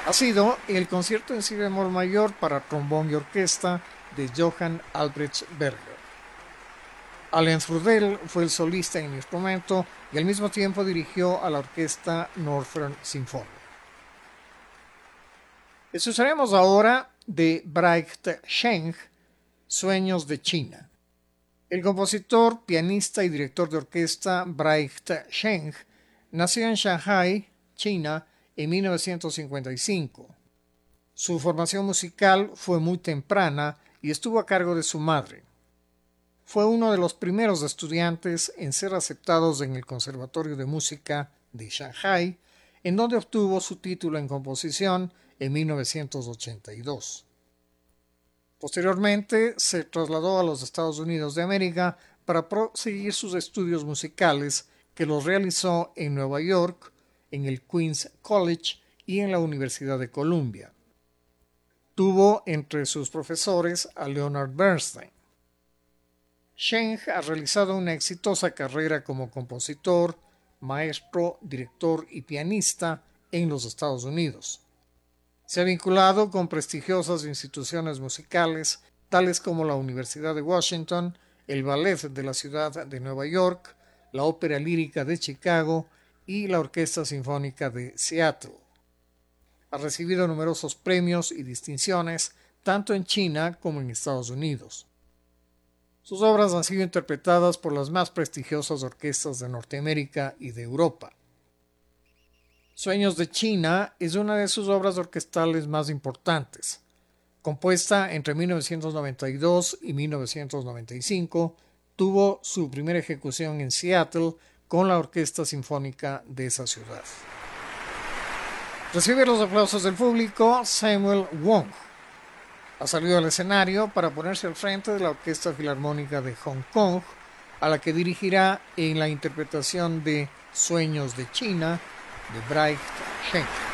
ha sido el concierto en si bemol mayor para trombón y orquesta de Johann Albrecht Berger. Allen Trudel fue el solista en el instrumento y al mismo tiempo dirigió a la orquesta Northern Symphony. Escucharemos ahora de Bright Sheng, Sueños de China. El compositor, pianista y director de orquesta Bright Sheng nació en Shanghai, China, en 1955. Su formación musical fue muy temprana y estuvo a cargo de su madre. Fue uno de los primeros estudiantes en ser aceptados en el Conservatorio de Música de Shanghai, en donde obtuvo su título en composición en 1982. Posteriormente se trasladó a los Estados Unidos de América para proseguir sus estudios musicales, que los realizó en Nueva York, en el Queens College y en la Universidad de Columbia. Tuvo entre sus profesores a Leonard Bernstein. Sheng ha realizado una exitosa carrera como compositor, maestro, director y pianista en los Estados Unidos. Se ha vinculado con prestigiosas instituciones musicales, tales como la Universidad de Washington, el Ballet de la Ciudad de Nueva York, la Ópera Lírica de Chicago y la Orquesta Sinfónica de Seattle. Ha recibido numerosos premios y distinciones, tanto en China como en Estados Unidos. Sus obras han sido interpretadas por las más prestigiosas orquestas de Norteamérica y de Europa. Sueños de China es una de sus obras orquestales más importantes. Compuesta entre 1992 y 1995, tuvo su primera ejecución en Seattle con la Orquesta Sinfónica de esa ciudad. Recibe los aplausos del público Samuel Wong. Ha salido al escenario para ponerse al frente de la Orquesta Filarmónica de Hong Kong, a la que dirigirá en la interpretación de Sueños de China de Bright Sheng.